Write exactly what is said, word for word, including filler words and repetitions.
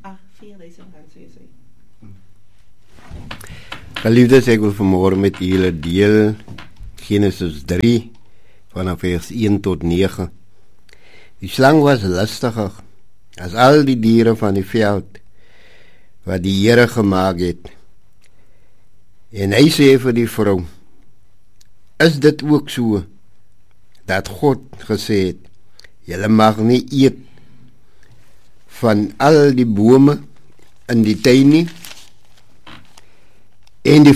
Ag, vier duisend rand sê sy. Geliefdes, ek wil vanmôre met julle deel Genesis drie vanaf vers een tot nege. Die slang was lustiger as al die diere van die veld wat die Here gemaak het. En hy sê vir die vrou, is dit ook so dat God gesê het, julle mag nie eet van al die bome in die tuin nie? En die